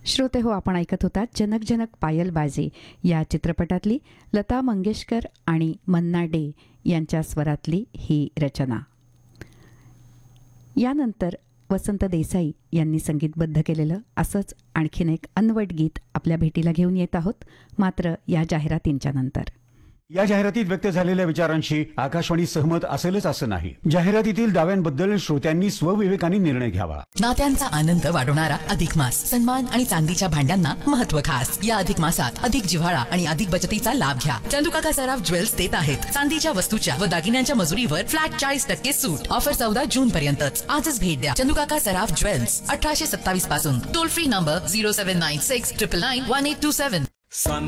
श्रोते हो, आपण ऐकत होतात जनक जनक पायलबाजी या चित्रपटातली लता मंगेशकर आणि मन्ना डे यांच्या स्वरातली ही रचना. यानंतर वसंत देसाई यांनी संगीतबद्ध केलेलं असंच आणखीन एक अनवट गीत आपल्या भेटीला घेऊन येत आहोत, मात्र या जाहिरातींच्या नंतर. या जाहिरातीत व्यक्त झालेल्या विचारांशी आकाशवाणी सहमत असेलच असं नाही. जाहिरातीतील दाव्यांबद्दल श्रोत्यांनी स्वविवेकाने निर्णय घ्यावा. नात्यांचा आनंद वाढवणारा अधिक मास, सन्मान आणि चांदीच्या भांड्यांना महत्व खास. या अधिक मासात अधिक जिव्हाळा आणि अधिक बचतीचा लाभ घ्या. चंदुकाका सराफ ज्वेल्स देत आहेत चांदीच्या वस्तूच्या व दागिन्यांच्या मजुरीवर फ्लॅट 40% सूट. ऑफर 14 जून पर्यंतच. आजच भेट द्या चंदुकाका सराफ ज्वेल्स, 1827 पासून. Toll free number 0796 999 1827.